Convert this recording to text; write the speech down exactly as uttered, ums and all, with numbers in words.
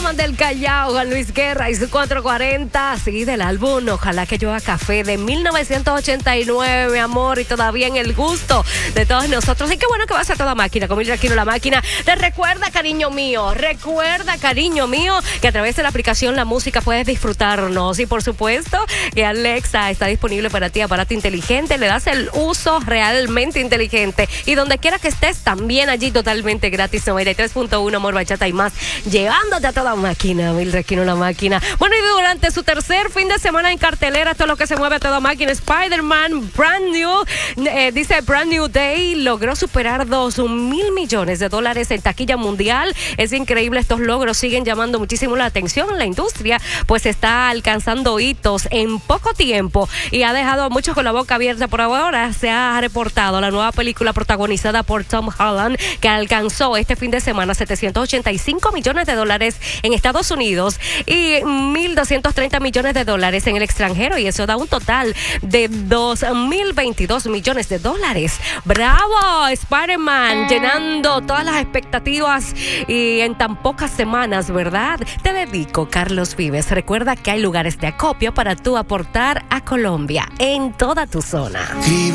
Batman del Callao, Juan Luis Guerra y su cuatro cuarenta. Sí, del álbum Ojalá que llueva café de mil novecientos ochenta y nueve, mi amor, y todavía en el gusto de todos nosotros. Y qué bueno que vas a toda máquina, con Mildred Aquino la máquina. Te recuerda, cariño mío, recuerda, cariño mío, que a través de la aplicación La Música puedes disfrutarnos. Y por supuesto que Alexa está disponible para ti, aparato inteligente. Le das el uso realmente inteligente. Y donde quiera que estés, también allí totalmente gratis. noventa y tres punto uno, amor, bachata y más. Llevándote a toda máquina, Mildred Aquino la máquina. Bueno, y durante su tercer fin de semana en cartelera, todo lo que se mueve a toda máquina, Spider-Man Brand New, eh, dice Brand New Day, logró superar dos mil millones de dólares en taquilla mundial. Es increíble, estos logros siguen llamando muchísimo la atención en la industria, pues está alcanzando hitos en poco tiempo y ha dejado a muchos con la boca abierta. Por ahora se ha reportado la nueva película protagonizada por Tom Holland, que alcanzó este fin de semana setecientos ochenta y cinco millones de dólares en Estados Unidos y mil doscientos treinta millones de dólares en el extranjero, y eso da un total de dos mil veintidós millones de dólares. ¡Bravo! Spider-Man llenando todas las expectativas y en tan pocas semanas, ¿verdad? Te dedico, Carlos Vives. Recuerda que hay lugares de acopio para tú aportar a Colombia en toda tu zona.